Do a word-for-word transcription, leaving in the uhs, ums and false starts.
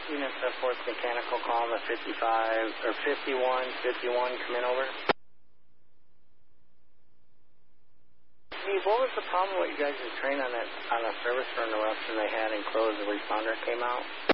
Unit F fourth Mechanical, calling the fifty-five, or fifty-one, fifty-one, come in over. Steve, what was the problem with you guys' train on that, on a service for interruption they had enclosed, the responder came out?